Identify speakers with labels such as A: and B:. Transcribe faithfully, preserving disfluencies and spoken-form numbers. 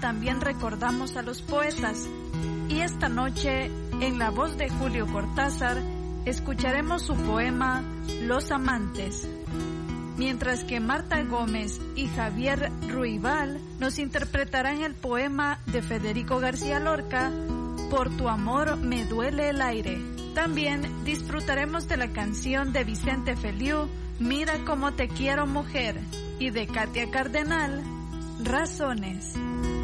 A: también recordamos a los poetas. Y esta noche, en la voz de Julio Cortázar, escucharemos su poema Los Amantes, mientras que Marta Gómez y Javier Ruibal nos interpretarán el poema de Federico García Lorca, Por tu amor me duele el aire. También disfrutaremos de la canción de Vicente Feliú, Mira cómo te quiero mujer, y de Katia Cardenal, Razones.